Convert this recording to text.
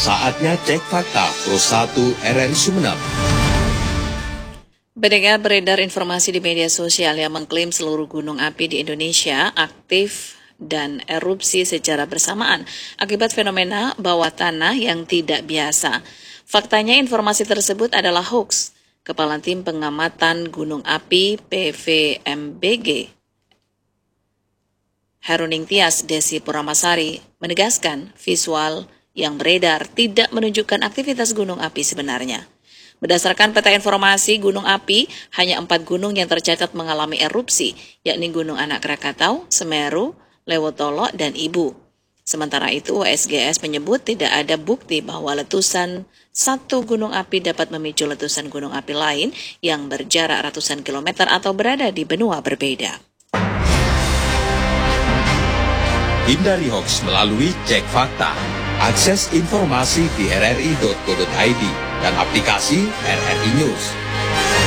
Saatnya cek fakta Pro 1 RRI Sumeneb. Mendengar beredar informasi di media sosial yang mengklaim seluruh gunung api di Indonesia aktif dan erupsi secara bersamaan akibat fenomena bawah tanah yang tidak biasa. Faktanya informasi tersebut adalah hoax. Kepala Tim Pengamatan Gunung Api PVMBG Heruning Tias Desi Puramasari menegaskan visual yang beredar tidak menunjukkan aktivitas gunung api sebenarnya. Berdasarkan peta informasi gunung api, hanya 4 gunung yang tercatat mengalami erupsi, yakni Gunung Anak Krakatau, Semeru, Lewotolo, dan Ibu. Sementara itu, USGS menyebut tidak ada bukti bahwa letusan satu gunung api dapat memicu letusan gunung api lain yang berjarak ratusan kilometer atau berada di benua berbeda. Hindari hoax melalui cek fakta. Akses informasi di rri.co.id dan aplikasi RRI News.